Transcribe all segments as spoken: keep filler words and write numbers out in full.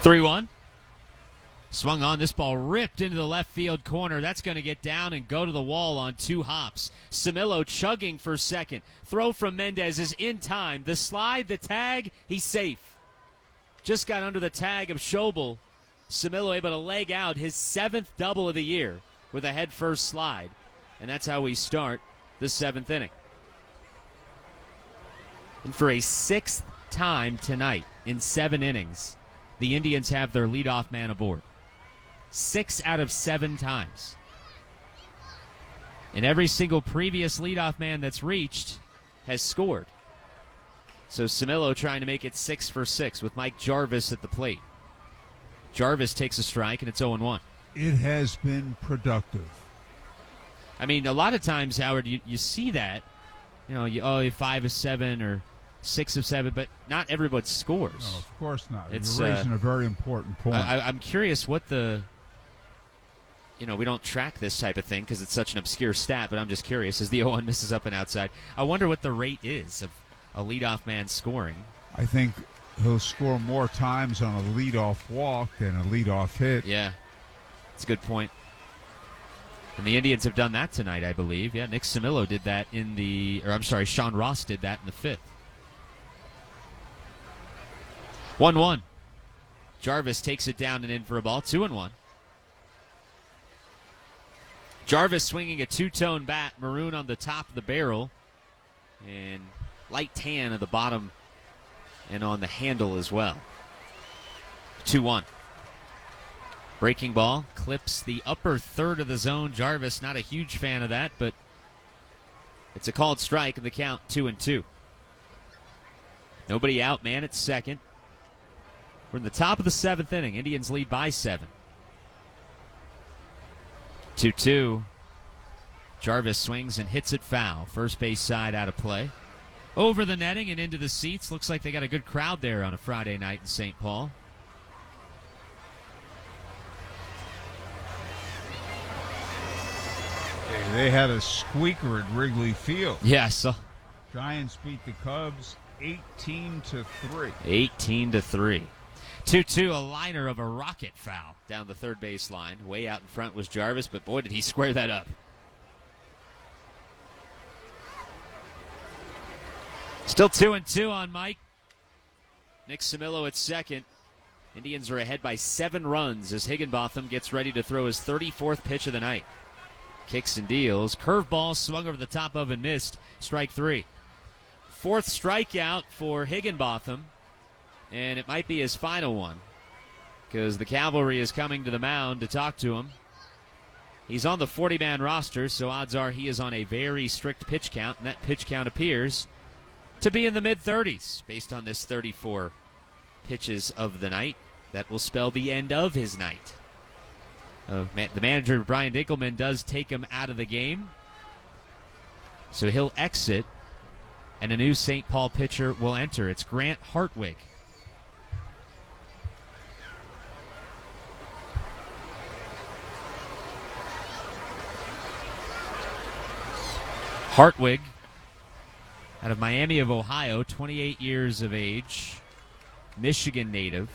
three one. Swung on. This ball ripped into the left field corner. That's going to get down and go to the wall on two hops. Camilo chugging for second. Throw from Mendez is in time. The slide, the tag, he's safe. Just got under the tag of Schobel. Camilo able to leg out his seventh double of the year with a head-first slide. And that's how we start the seventh inning. And for a sixth time tonight in seven innings, the Indians have their leadoff man aboard. Six out of seven times. And every single previous leadoff man that's reached has scored. So Camilo trying to make it six for six with Mike Jarvis at the plate. Jarvis takes a strike, and it's oh one. It has been productive. I mean, a lot of times, Howard, you, you see that. You know, you, oh, five of seven or six of seven, but not everybody scores. No, of course not. It's, You're raising uh, a very important point. I, I'm curious what the, you know, we don't track this type of thing because it's such an obscure stat, but I'm just curious. As the oh one misses up and outside, I wonder what the rate is of a leadoff man scoring. I think he'll score more times on a leadoff walk than a leadoff hit. Yeah, that's a good point. And the Indians have done that tonight, I believe. Yeah, Nick Camilo did that in the, or I'm sorry, Sean Ross did that in the fifth. one one. Jarvis takes it down and in for a ball. two and one. Jarvis swinging a two-tone bat, maroon on the top of the barrel, and light tan at the bottom and on the handle as well. two one. Breaking ball clips the upper third of the zone. Jarvis, not a huge fan of that, but it's a called strike, and the count two and two. Nobody out, man, at second. We're in the top of the seventh inning. Indians lead by seven. two two. Jarvis swings and hits it foul. First base side out of play. Over the netting and into the seats. Looks like they got a good crowd there on a Friday night in Saint Paul. They had a squeaker at Wrigley Field. Yes. Yeah, so Giants beat the Cubs eighteen to three. eighteen to three. two two, a liner of a rocket foul down the third base line. Way out in front was Jarvis, but boy, did he square that up. Still two and two on Mike. Nick Camilo at second. Indians are ahead by seven runs as Higginbotham gets ready to throw his thirty-fourth pitch of the night. Kicks and deals. Curveball swung over the top of and missed. Strike three. Fourth strikeout for Higginbotham, and it might be his final one because the cavalry is coming to the mound to talk to him. He's on the forty-man roster, so odds are he is on a very strict pitch count, and that pitch count appears to be in the mid-thirties based on this thirty-four pitches of the night. That will spell the end of his night. Uh, man, the manager, Brian Dinkelman, does take him out of the game. So he'll exit, and a new Saint Paul pitcher will enter. It's Grant Hartwig. Hartwig, out of Miami of Ohio, twenty-eight years of age, Michigan native,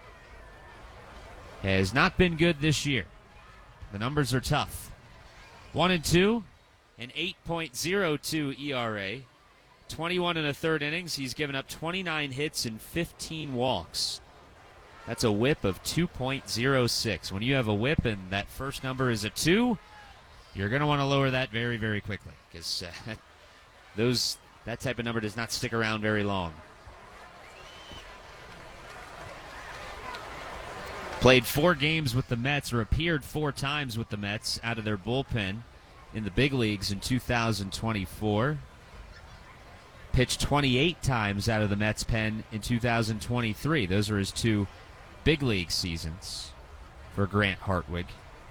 has not been good this year. The numbers are tough. One and two, an eight point oh two E R A. twenty-one and a third innings. He's given up twenty-nine hits and fifteen walks. That's a whip of two point oh six. When you have a whip and that first number is a two, you're going to want to lower that very, very quickly because uh, those that type of number does not stick around very long. Played four games with the Mets, or appeared four times with the Mets out of their bullpen in the big leagues in two thousand twenty-four. Pitched twenty-eight times out of the Mets pen in two thousand twenty-three. Those are his two big league seasons for Grant Hartwig.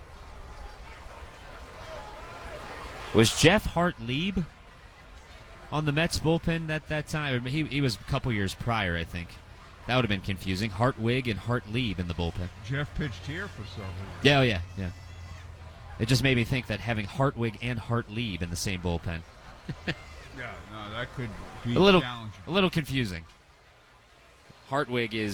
Was Jeff Hart-Lieb on the Mets bullpen at that time? He, he was a couple years prior, I think. That would have been confusing. Hartwig and Hart-Lieb in the bullpen. Jeff pitched here for several years. Yeah, oh yeah, yeah. It just made me think that having Hartwig and Hart-Lieb in the same bullpen. Yeah, no, that could be a little, challenging. a little confusing. Hartwig is